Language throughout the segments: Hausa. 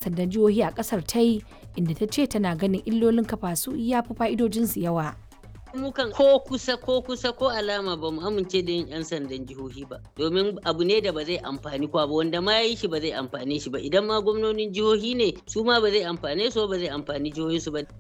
sandan jihohi a ƙasar ta yi, inda ta ce tana ganin illolin kafa su ya fi fa'idojinsu yawa. Mukan ko kusa ko alama ba mu amince da yin 'yan sandan jihohi ba, domin abu ne da ba zai amfani kowa ba, wanda ma yi shi ba zai amfane shi ba, idan ma gwamnonin jihohi ne su ma ba zai amfane su ba zai amfani jihohinsu ba.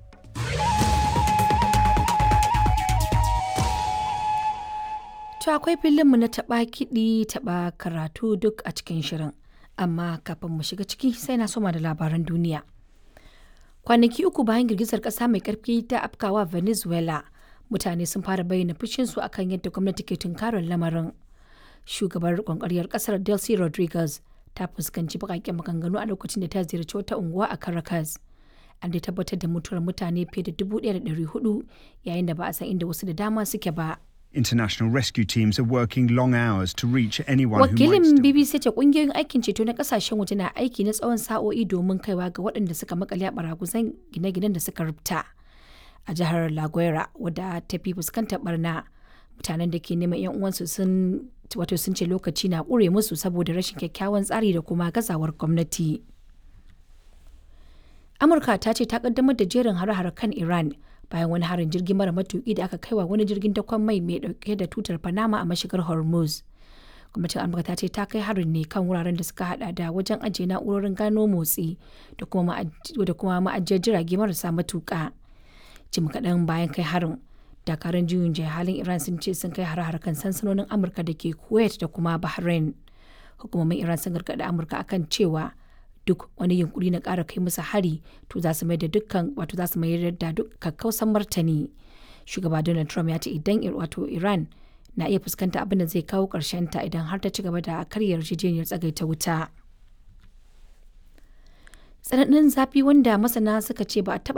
To akwai filinmu na taɓa kiɗi taɓa karatu duk a cikin shirin, amma kafin mu shiga ciki sai na soma da labaran duniya. Kwanaki uku bayan girgizar ƙasa mai ƙarfi ta afkawa Venezuela, mutane sun fara bayyana fushinsu akan yadda gwamnati ke tunkarar lamarin. Shugabar riƙon ƙwaryar ƙasar Delcy Rodriguez ta fuskanci baƙaƙen maganganu a lokacin da ta ziyarci wata unguwa a Caracas. An dai tabbatar da mutuwar mutane fiye da 1,400 yayin da ba a san inda wasu da dama suke ba. International rescue teams are working long hours to reach anyone who might Wakilin still... BBC ce kungiyoyin aikin ceto na kasashen waje na aiki na tsawon sa'o'i domin kaiwa ga waɗanda suka makale a baraguzan gine-ginen da suka rubta. A jihar La Guaira, wadda ta fi fuskantar barna, mutanen da ke neman 'yan uwansu sun ce lokaci na ƙure musu saboda rashin kyakkyawan tsari da kuma gazawar gwamnati. Amurka ta ce ta kaddamar da jerin hare-hare kan Iran bayan wani harin jirgin mara matuki da aka kaiwa wani jirgin dakon mai dauke da tutar Panama a mashigar Hormuz. Gwamnatin Amurka ta ce ta kai harin ne kan wuraren da suka hada da wajen ajiye na'urorin gano motsi da kuma ma'ajiyar jirage marasa matuka. Jim kaɗan bayan kai harin, dakarun juyin juya halin Iran sun ce sun kai hare-hare kan sansanonin Amurka da ke Kuwait da kuma Bahrain. Hukumomin Iran sun gargaɗi Amurka akan cewa duk wani yunkuri na ƙara kai musu hari to za su mayar da duk kakkausan martani. Shugaba Donald Trump ya ce idan Iran na iya fuskanta abin da zai kawo ƙarshen ta idan har ta ci gaba da karya yarjejeniyar tsagaita wuta. Tsananin zafi wanda masana suka ce ba a taɓa